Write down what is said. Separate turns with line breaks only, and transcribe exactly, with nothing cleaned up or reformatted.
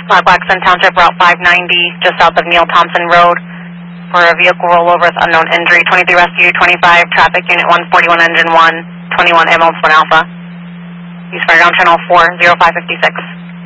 Black Waxon Township Route five ninety, just south of Neil Thompson Road, for a vehicle rollover with unknown injury. twenty-three Rescue, twenty-five, traffic unit one forty-one, engine one, twenty-one, ambulance one Alpha. Use for ground channel four zero five five six.